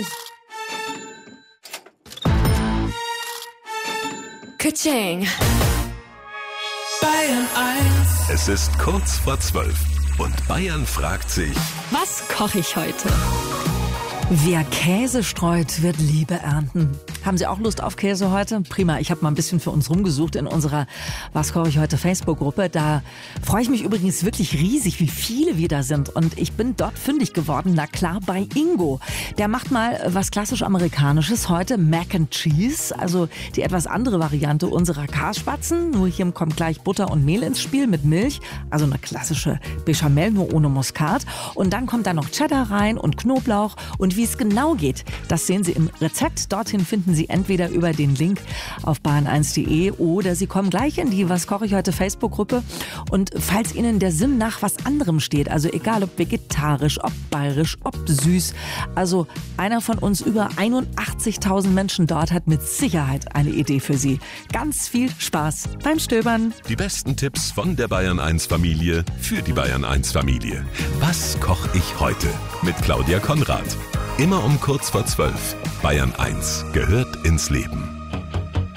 Tschüss. Ka-ching. Bayern 1. Es ist kurz vor 12 und Bayern fragt sich: Was koche ich heute? Wer Käse streut, wird Liebe ernten. Haben Sie auch Lust auf Käse heute? Prima, ich habe mal ein bisschen für uns rumgesucht in unserer Was koche ich heute Facebook-Gruppe. Da freue ich mich übrigens wirklich riesig, wie viele wir da sind. Und ich bin dort fündig geworden, na klar, bei Ingo. Der macht mal was klassisch Amerikanisches heute, Mac and Cheese. Also die etwas andere Variante unserer Kasspatzen. Nur hier kommt gleich Butter und Mehl ins Spiel mit Milch. Also eine klassische Bechamel, nur ohne Muskat. Und dann kommt da noch Cheddar rein und Knoblauch. Und wie es genau geht, das sehen Sie im Rezept. Dorthin finden Sie entweder über den Link auf bayern1.de oder Sie kommen gleich in die Was koche ich heute Facebook-Gruppe. Und falls Ihnen der Sinn nach was anderem steht, also egal ob vegetarisch, ob bayerisch, ob süß, also einer von uns über 81.000 Menschen dort hat mit Sicherheit eine Idee für Sie. Ganz viel Spaß beim Stöbern. Die besten Tipps von der Bayern 1 Familie für die Bayern 1 Familie. Was koche ich heute? Mit Claudia Konrad. Immer um kurz vor 12. Bayern 1 gehört ins Leben.